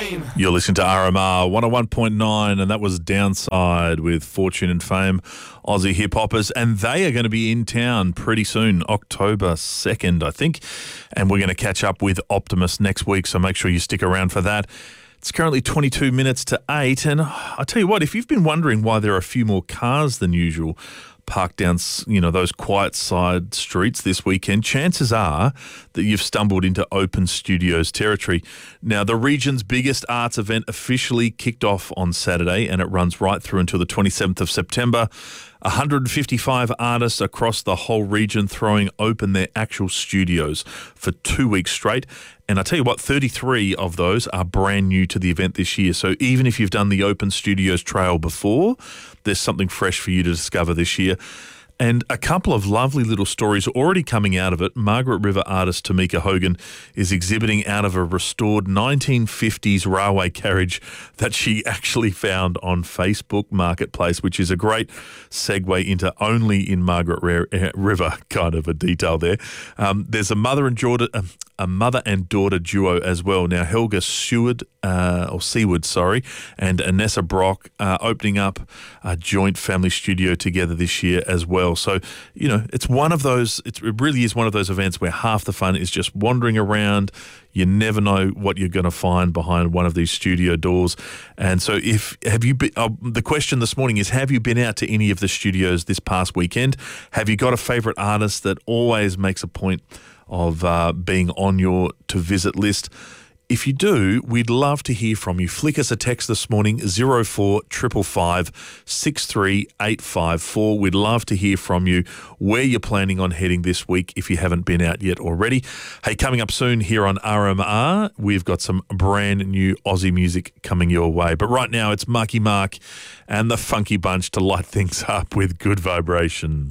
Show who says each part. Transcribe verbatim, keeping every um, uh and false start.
Speaker 1: Fame.
Speaker 2: You're listening to R M R one oh one point nine, and that was Downside with Fortune and Fame, Aussie hip hoppers, and they are going to be in town pretty soon, October second, I think, and we're going to catch up with Optimus next week, so make sure you stick around for that. It's currently twenty-two minutes to eight, and I tell you what, if you've been wondering why there are a few more cars than usual parked down, you know, those quiet side streets this weekend, chances are that you've stumbled into Open Studios territory. Now, the region's biggest arts event officially kicked off on Saturday, and it runs right through until the twenty-seventh of September. one hundred fifty-five artists across the whole region throwing open their actual studios for two weeks straight. And I tell you what, thirty-three of those are brand new to the event this year. So even if you've done the Open Studios trail before, there's something fresh for you to discover this year. And a couple of lovely little stories already coming out of it. Margaret River artist Tamika Hogan is exhibiting out of a restored nineteen fifties railway carriage that she actually found on Facebook Marketplace, which is a great segue into only in Margaret River kind of a detail there. Um, there's a mother and daughter, um, a mother and daughter duo as well. Now, Helga Seward, uh, or Seaward, sorry, and Anessa Brock uh, opening up a joint family studio together this year as well. So, you know, it's one of those, it really is one of those events where half the fun is just wandering around. You never know what you're going to find behind one of these studio doors. And so if, have you been, uh, the question this morning is, have you been out to any of the studios this past weekend? Have you got a favourite artist that always makes a point of uh, being on your to visit list? If you do, we'd love to hear from you. Flick us a text this morning, zero four five five five, six three eight five four. We'd love to hear from you where you're planning on heading this week if you haven't been out yet already. Hey, coming up soon here on R M R, we've got some brand new Aussie music coming your way. But right now, it's Marky Mark and the Funky Bunch to light things up with Good Vibrations.